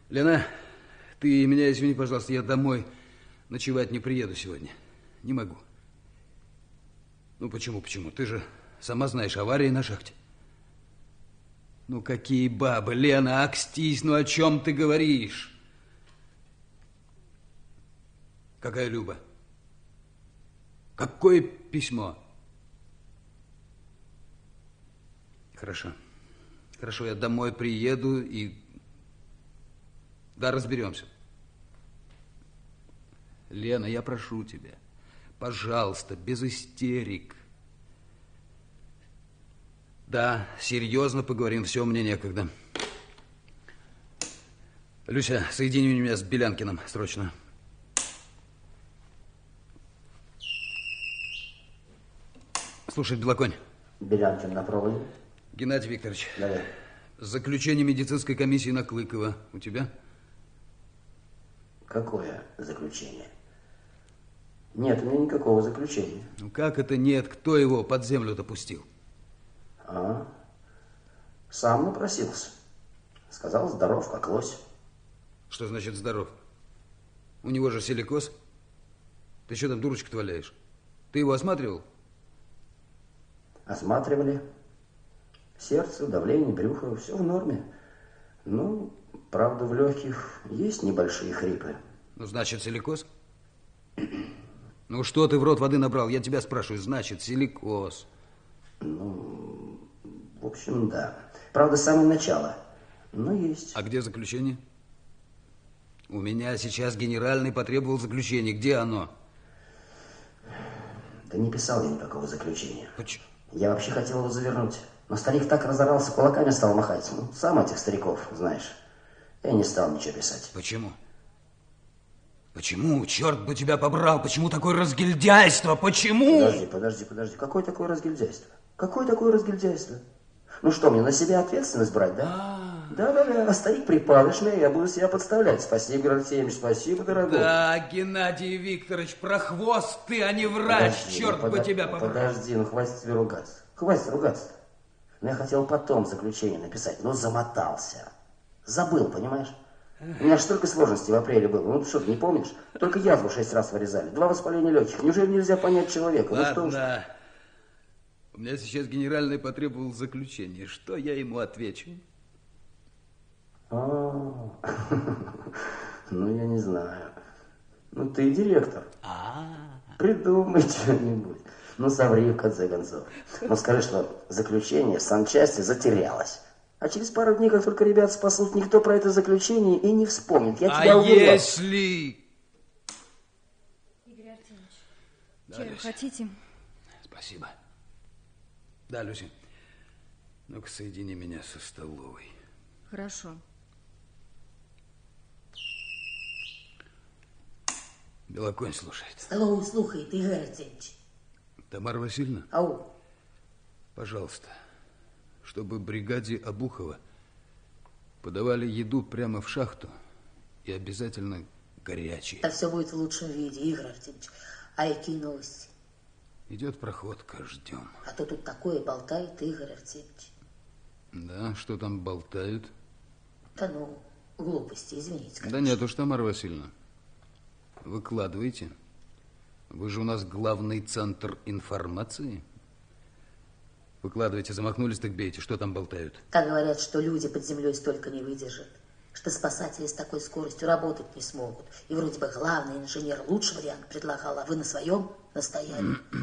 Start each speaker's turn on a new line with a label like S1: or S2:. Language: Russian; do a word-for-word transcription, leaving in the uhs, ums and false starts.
S1: Лена, ты меня извини, пожалуйста, я домой ночевать не приеду сегодня. Не могу. Ну, почему, почему? Ты же сама знаешь, аварии на шахте. Ну, какие бабы, Лена, акстись, ну о чем ты говоришь? Какая Люба? Какое письмо? Хорошо. Хорошо, я домой приеду и... Да, разберемся. Лена, я прошу тебя, пожалуйста, без истерик. Да, серьезно поговорим, все, мне некогда. Люся, соедини меня с Белянкиным срочно. Слушай, Белоконь.
S2: Белянкин на проводе.
S1: Геннадий Викторович.
S2: Давай.
S1: Заключение медицинской комиссии на Клыкова у тебя?
S2: Какое заключение? Нет, у меня никакого заключения.
S1: Ну как это нет? Кто его под землю-то пустил?
S2: А, сам напросился. Сказал, здоров, как лось.
S1: Что значит здоров? У него же силикоз. Ты что там дурочку-то валяешь? Ты его осматривал?
S2: Осматривали. Сердце, давление, брюхо, все в норме. Ну, правда, в легких есть небольшие хрипы.
S1: Ну, значит, силикоз? Ну, что ты в рот воды набрал? Я тебя спрашиваю, значит, силикоз.
S2: Ну, в общем, да. Правда, с самого начала. Но есть.
S1: А где заключение? У меня сейчас генеральный потребовал заключение. Где оно?
S2: Да не писал я никакого заключения.
S1: Почему?
S2: Я вообще хотел его завернуть. Но старик так разорался, кулаками стал махать. Ну, сам этих стариков, знаешь. Я не стал ничего писать.
S1: Почему? Почему? Черт бы тебя побрал! Почему такое разгильдяйство? Почему?
S2: Подожди, подожди, подожди. Какое такое разгильдяйство? Какое такое разгильдяйство? Ну что, мне на себя ответственность брать, да? Да-да-да. А старик припал, и я буду себя подставлять. Спасибо, Георгий Алексеевич, спасибо, дорогой.
S1: Да, Геннадий Викторович, прохвост ты, а не врач.
S2: Подожди,
S1: Черт
S2: ну,
S1: бы
S2: под...
S1: тебя побрал.
S2: Подожди, ну хватит тебе ругаться. Хватит ругаться. Ну, я хотел потом заключение написать, но замотался. Забыл, понимаешь? У меня же столько сложностей в апреле было. Ну, что, ты не помнишь? Только язву шесть раз вырезали. Два воспаления легких. Неужели нельзя понять человека?
S1: Ладно.
S2: Ну, что
S1: У меня сейчас генеральный потребовал заключение. Что я ему отвечу?
S2: А, ну, я не знаю. Ну, ты директор. Придумай что-нибудь. Ну, соври, в конце концов. Ну, скажи, что заключение в санчасти затерялось. А через пару дней, как только ребят спасут, никто про это заключение и не вспомнит. Я тебя
S1: а
S2: уверяю.
S1: если...
S3: Игорь Артемьевич,
S1: Да,
S3: чаю
S1: Люся.
S3: хотите?
S1: Спасибо. Да, Люся. Ну-ка, соедини меня со столовой.
S3: Хорошо.
S1: Белоконь слушает.
S4: Столовую слухает, Игорь Артемьевич.
S1: Тамара Васильевна,
S4: Ау.
S1: пожалуйста, чтобы бригаде Обухова подавали еду прямо в шахту и обязательно горячие.
S4: Так все будет в лучшем виде, Игорь Артемьевич. А какие новости?
S1: Идет проходка, ждем.
S4: А то тут такое болтает, Игорь Артемьевич.
S1: Да, что там болтают?
S4: Да ну, глупости, извините, конечно.
S1: Да нет уж, Тамара Васильевна. Выкладывайте. Вы же у нас главный центр информации. Выкладывайте, замахнулись, так бейте. Что там болтают?
S4: Так говорят, что люди под землей столько не выдержат, что спасатели с такой скоростью работать не смогут. И вроде бы главный инженер лучший вариант предлагал, а вы на своем настояли.